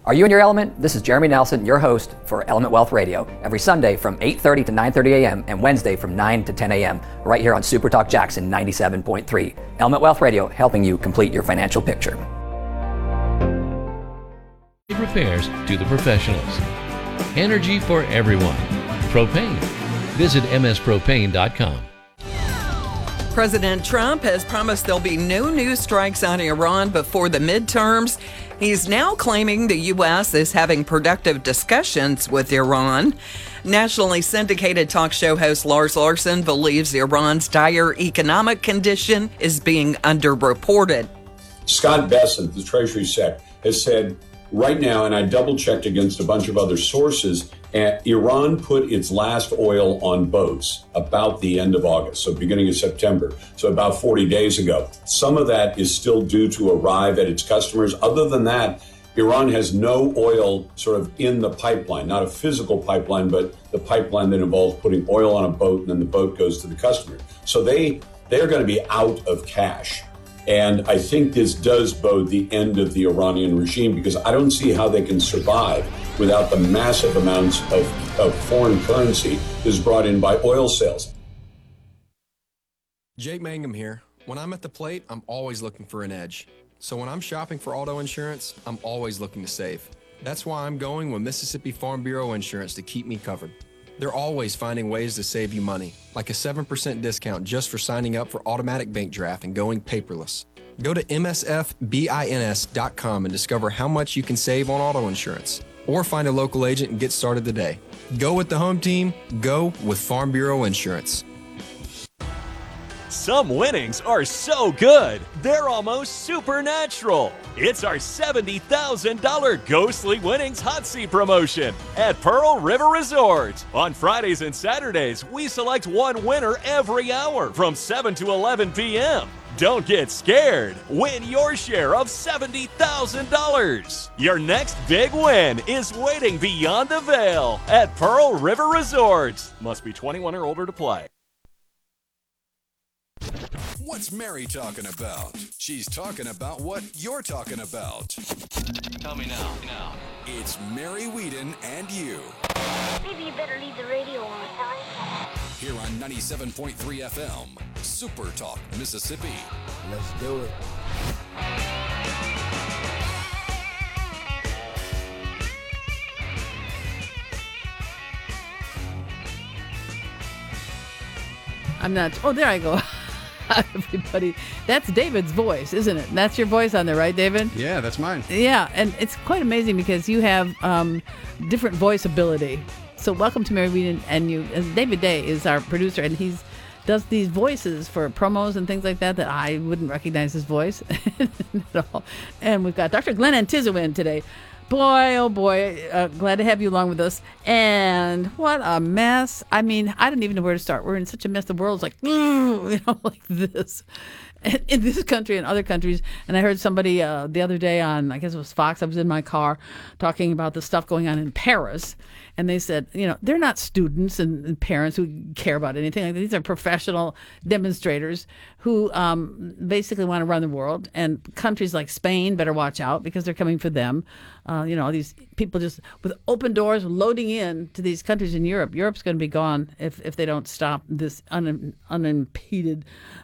Are you in your element? This is Jeremy Nelson, your host for Element Wealth Radio, every Sunday from 8:30 to 9:30 a.m. and Wednesday from 9 to 10 a.m. right here on Super Talk Jackson 97.3. Element Wealth Radio, helping you complete your financial picture. Repairs to the professionals. Energy for everyone. Propane. Visit mspropane.com. President Trump has promised there'll be no new strikes on Iran before the midterms. He's now claiming the U.S. is having productive discussions with Iran. Nationally syndicated talk show host Lars Larson believes Iran's dire economic condition is being underreported. Scott Bessent, the Treasury Sec, has said right now, and I double-checked against a bunch of other sources, Iran put its last oil on boats about the end of August, so beginning of September, so about 40 days ago. Some of that is still due to arrive at its customers. Other than that, Iran has no oil sort of in the pipeline, not a physical pipeline, but the pipeline that involves putting oil on a boat and then the boat goes to the customer. So they're going to be out of cash. And I think this does bode the end of the Iranian regime, because I don't see how they can survive without the massive amounts of foreign currency that is brought in by oil sales. Jake Mangum here. When I'm at the plate, I'm always looking for an edge. So when I'm shopping for auto insurance, I'm always looking to save. That's why I'm going with Mississippi Farm Bureau Insurance to keep me covered. They're always finding ways to save you money, like a 7% discount just for signing up for automatic bank draft and going paperless. Go to msfbins.com and discover how much you can save on auto insurance. Or find a local agent and get started today. Go with the home team. Go with Farm Bureau Insurance. Some winnings are so good, they're almost supernatural. It's our $70,000 Ghostly Winnings Hot Seat promotion at Pearl River Resort. On Fridays and Saturdays, we select one winner every hour from 7 to 11 p.m. Don't get scared. Win your share of $70,000. Your next big win is waiting beyond the veil at Pearl River Resort. Must be 21 or older to play. What's Mary talking about? She's talking about what you're talking about. Tell me now. It's Mary Whedon and you. Maybe you better leave the radio on, Tommy. Here on 97.3 FM, Super Talk, Mississippi. Let's do it. I'm not. Oh, there I go. Everybody, that's David's voice, isn't it? That's your voice on there, right, David? Yeah, that's mine. Yeah, and it's quite amazing because you have different voice ability. So welcome to Mary Whedon and you. And David Day is our producer, and he does these voices for promos and things like that I wouldn't recognize his voice at all. And we've got Dr. Glenn Antizo in today. Boy, oh boy, glad to have you along with us. And what a mess. I mean, I don't even know where to start. We're in such a mess. The world's like, like this. In this country and other countries. And I heard somebody the other day on, I guess it was Fox, I was in my car talking about the stuff going on in Paris. And they said, they're not students and parents who care about anything like that. These are professional demonstrators who basically want to run the world. And countries like Spain better watch out because they're coming for them. These people just with open doors loading in to these countries in Europe. Europe's going to be gone if they don't stop this unimpeded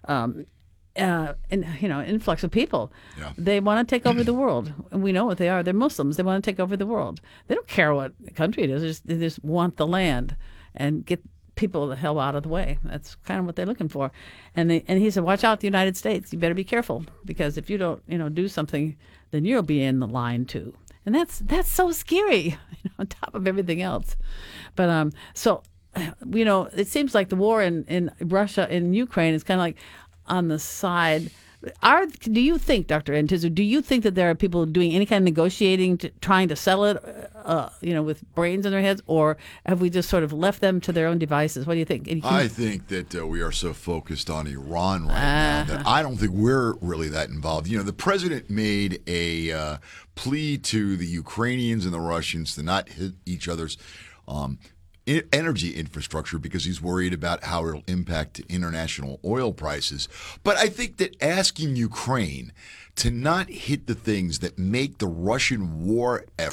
influx of people. Yeah. They want to take over the world. And we know what they are. They're Muslims. They want to take over the world. They don't care what country it is. They just want the land and get people the hell out of the way. That's kind of what they're looking for. And he said, watch out, the United States. You better be careful because if you don't, do something, then you'll be in the line too. And that's so scary, on top of everything else. But it seems like the war in Russia and Ukraine is kind of like on the side. Do you think, Dr. Antizo, do you think that there are people doing any kind of negotiating, trying to settle it, with brains in their heads, or have we just sort of left them to their own devices? What do you think? I think that we are so focused on Iran right now that I don't think we're really that involved. The president made a plea to the Ukrainians and the Russians to not hit each other's energy infrastructure because he's worried about how it'll impact international oil prices. But I think that asking Ukraine to not hit the things that make the Russian war effort